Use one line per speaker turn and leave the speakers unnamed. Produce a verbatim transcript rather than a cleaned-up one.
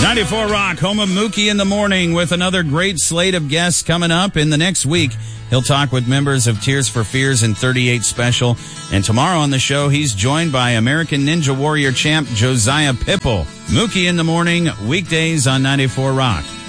ninety-four Rock, home of Mookie in the Morning, with another great slate of guests coming up. In the next week, he'll talk with members of Tears for Fears and thirty-eight Special. And tomorrow on the show, he's joined by American Ninja Warrior champ Josiah Pipple. Mookie in the Morning, weekdays on ninety-four Rock.